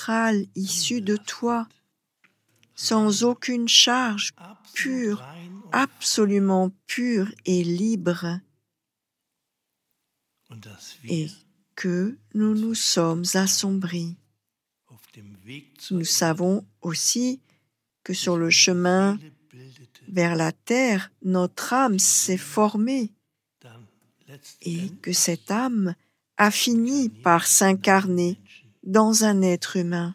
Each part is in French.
neutral issu de toi, sans aucune charge, pur, absolument pur et libre, et que nous nous sommes assombris. Nous savons aussi que sur le chemin vers la terre, notre âme s'est formée et que cette âme a fini par s'incarner dans un être humain.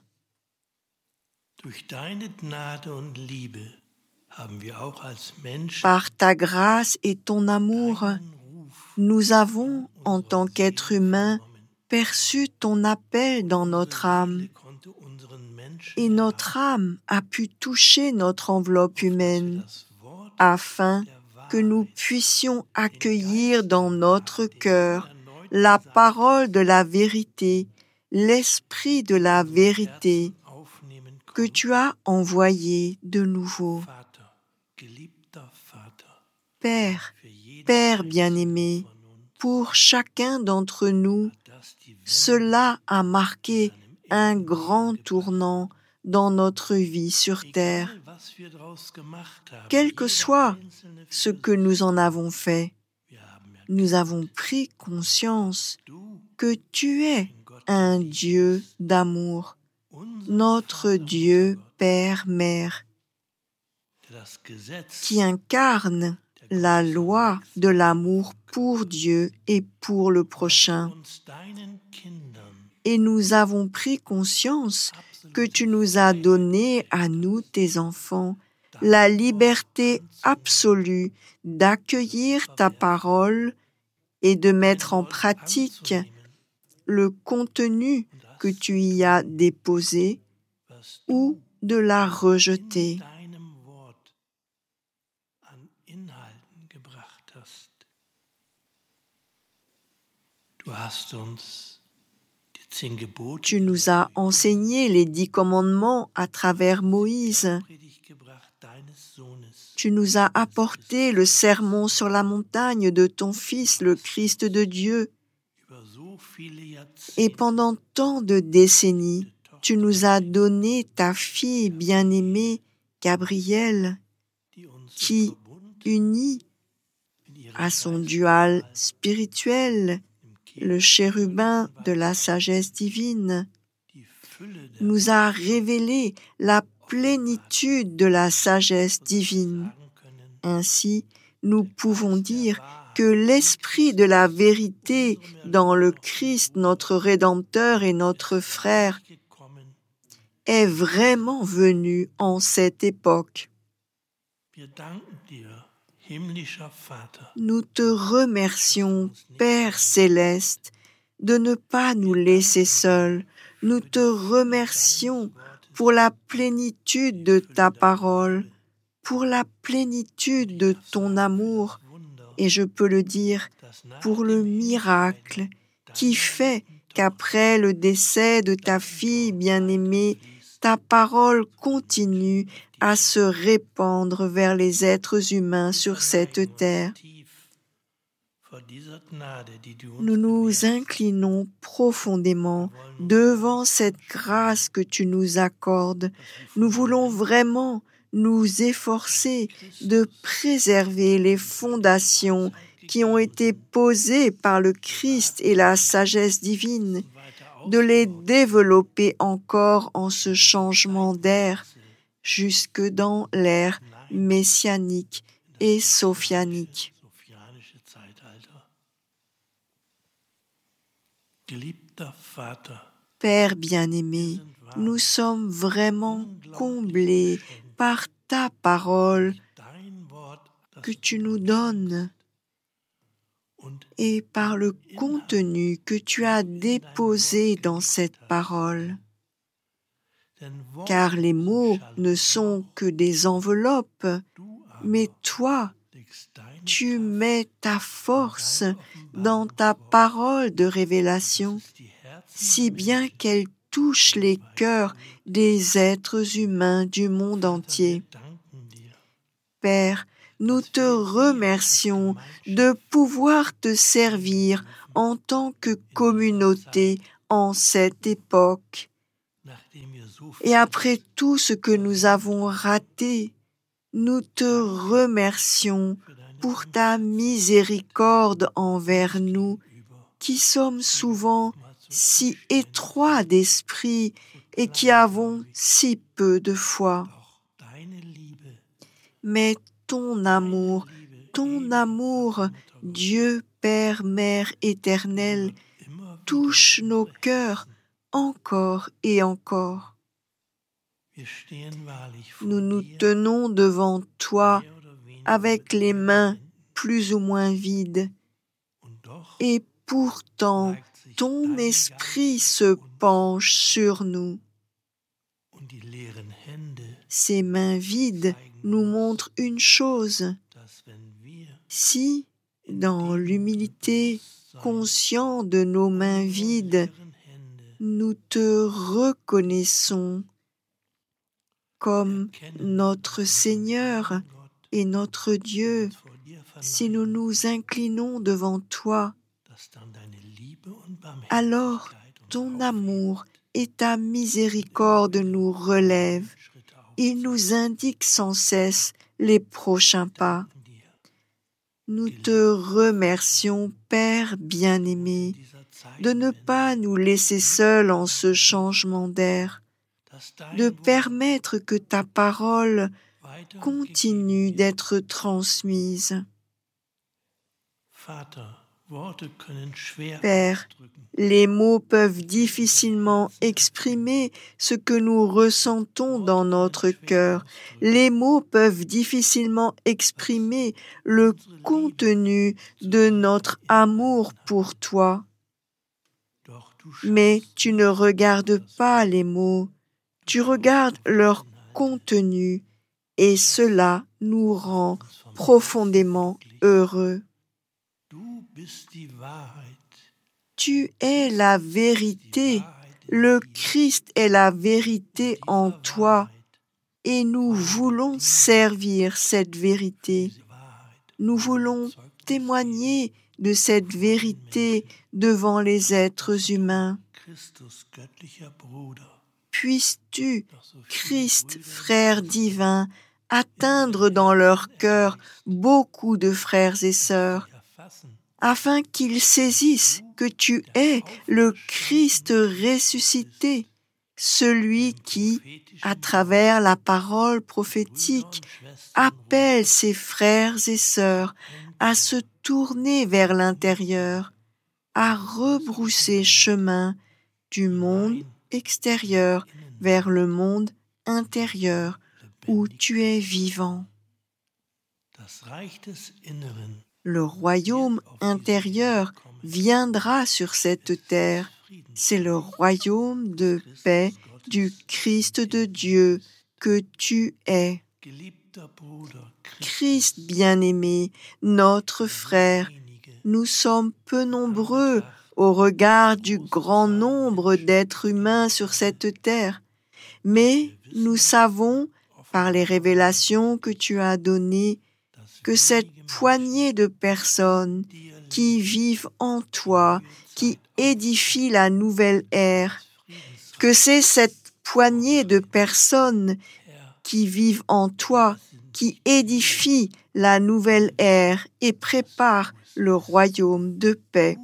Par ta grâce et ton amour, nous avons, en tant qu'être humain, perçu ton appel dans notre âme, et notre âme a pu toucher notre enveloppe humaine, afin que nous puissions accueillir dans notre cœur la parole de la vérité, l'esprit de la vérité que tu as envoyé de nouveau. Père, Père bien-aimé, pour chacun d'entre nous, cela a marqué un grand tournant dans notre vie sur terre. Quel que soit ce que nous en avons fait, nous avons pris conscience que tu es un Dieu d'amour, notre Dieu Père-Mère, qui incarne la loi de l'amour pour Dieu et pour le prochain. Et nous avons pris conscience que tu nous as donné à nous, tes enfants, la liberté absolue d'accueillir ta parole et de mettre en pratique le contenu que tu y as déposé ou de la rejeter. Tu nous as enseigné les 10 commandements à travers Moïse. Tu nous as apporté le sermon sur la montagne de ton Fils, le Christ de Dieu. Et pendant tant de décennies, tu nous as donné ta fille bien-aimée, Gabrielle, qui, unie à son dual spirituel, le chérubin de la sagesse divine, nous a révélé la plénitude de la sagesse divine. Ainsi, nous pouvons dire que l'esprit de la vérité dans le Christ, notre Rédempteur et notre Frère, est vraiment venu en cette époque. Nous te remercions, Père céleste, de ne pas nous laisser seuls. Nous te remercions pour la plénitude de ta parole, pour la plénitude de ton amour, et je peux le dire, pour le miracle qui fait qu'après le décès de ta fille bien-aimée, ta parole continue à se répandre vers les êtres humains sur cette terre. Nous nous inclinons profondément devant cette grâce que tu nous accordes. Nous voulons vraiment nous efforcer de préserver les fondations qui ont été posées par le Christ et la sagesse divine, de les développer encore en ce changement d'ère jusque dans l'ère messianique et sophianique. Père bien-aimé, nous sommes vraiment comblés par ta parole que tu nous donnes et par le contenu que tu as déposé dans cette parole. Car les mots ne sont que des enveloppes, mais toi, tu mets ta force dans ta parole de révélation, si bien qu'elle touche les cœurs des êtres humains du monde entier. Père, nous te remercions de pouvoir te servir en tant que communauté en cette époque. Et après tout ce que nous avons raté, nous te remercions pour ta miséricorde envers nous, qui sommes souvent si étroits d'esprit et qui avons si peu de foi. Mais ton amour, Dieu Père, Mère éternel, touche nos cœurs encore et encore. Nous nous tenons devant toi avec les mains plus ou moins vides, et pourtant ton esprit se penche sur nous. Ces mains vides nous montrent une chose: si, dans l'humilité, conscients de nos mains vides, nous te reconnaissons comme notre Seigneur et notre Dieu, si nous nous inclinons devant toi, alors ton amour et ta miséricorde nous relèvent et nous indiquent sans cesse les prochains pas. Nous te remercions, Père bien-aimé, de ne pas nous laisser seuls en ce changement d'air, de permettre que ta parole continue d'être transmise. Père, les mots peuvent difficilement exprimer ce que nous ressentons dans notre cœur. Les mots peuvent difficilement exprimer le contenu de notre amour pour toi. Mais tu ne regardes pas les mots, tu regardes leur contenu, et cela nous rend profondément heureux. Tu es la vérité, le Christ est la vérité en toi, et nous voulons servir cette vérité. Nous voulons témoigner de cette vérité devant les êtres humains. Puisses-tu, Christ, frère divin, atteindre dans leur cœur beaucoup de frères et sœurs, afin qu'ils saisissent que tu es le Christ ressuscité, celui qui, à travers la parole prophétique, appelle ses frères et sœurs à se tourner vers l'intérieur, à rebrousser chemin du monde extérieur vers le monde intérieur où tu es vivant. Le royaume intérieur viendra sur cette terre. C'est le royaume de paix du Christ de Dieu que tu es. Christ bien-aimé, notre frère, nous sommes peu nombreux au regard du grand nombre d'êtres humains sur cette terre, mais nous savons, par les révélations que tu as données, que cette poignée de personnes qui vivent en toi, qui édifient la nouvelle ère, que c'est cette poignée de personnes qui vivent en toi, qui édifient la nouvelle ère et préparent le royaume de paix.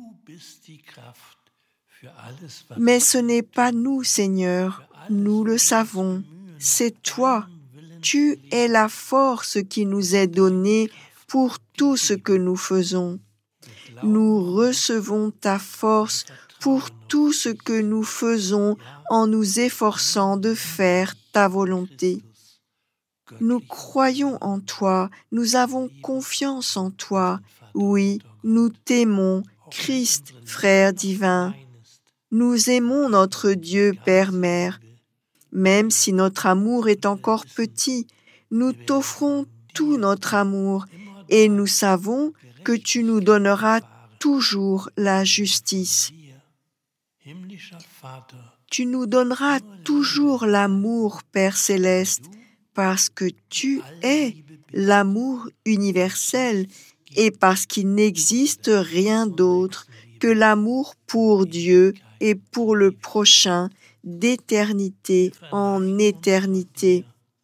Mais ce n'est pas nous, Seigneur, nous le savons, c'est toi. Tu es la force qui nous est donnée pour tout ce que nous faisons. Nous recevons ta force pour tout ce que nous faisons en nous efforçant de faire ta volonté. Nous croyons en toi, nous avons confiance en toi. Oui, nous t'aimons, Christ, frère divin. Nous aimons notre Dieu, Père, Mère. Même si notre amour est encore petit, nous t'offrons tout notre amour et nous savons que tu nous donneras toujours la justice. Tu nous donneras toujours l'amour, Père céleste, parce que tu es l'amour universel et parce qu'il n'existe rien d'autre que l'amour pour Dieu et pour le prochain d'éternité en éternité.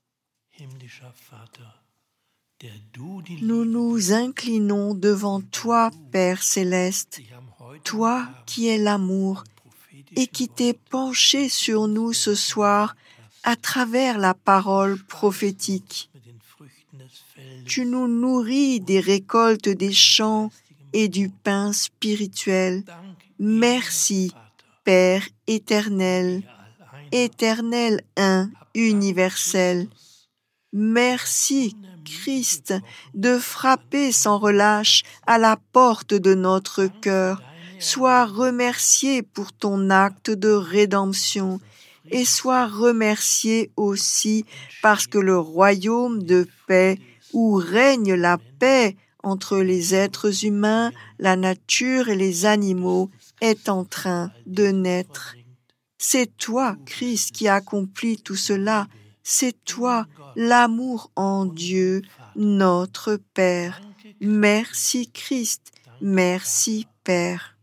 Nous nous inclinons devant toi, Père céleste, toi qui es l'amour et qui t'es penché sur nous ce soir à travers la parole prophétique. Tu nous nourris des récoltes des champs et du pain spirituel. Merci, Père éternel, éternel un, universel. Merci, Christ, de frapper sans relâche à la porte de notre cœur. Sois remercié pour ton acte de rédemption et sois remercié aussi parce que le royaume de paix où règne la paix entre les êtres humains, la nature et les animaux est en train de naître. C'est toi, Christ, qui accomplis tout cela. C'est toi, l'amour en Dieu, notre Père. Merci, Christ. Merci, Père.